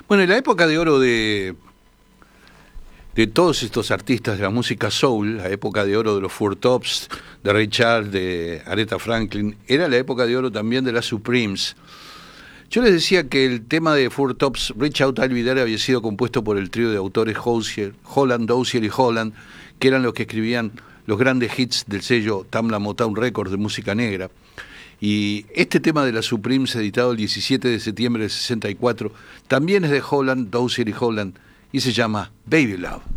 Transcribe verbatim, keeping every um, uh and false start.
Bueno, en la época de oro de, de todos estos artistas de la música soul, la época de oro de los Four Tops, de Ray Charles, de Aretha Franklin, era la época de oro también de las Supremes. Yo les decía que el tema de Four Tops, Reach Out I'll Be There, había sido compuesto por el trío de autores Hozier, Holland, Dozier y Holland, que eran los que escribían los grandes hits del sello Tamla Motown Records de música negra. Y este tema de las Supremes, editado el diecisiete de septiembre del sesenta y cuatro, también es de Holland, Dozier y Holland, y se llama Baby Love.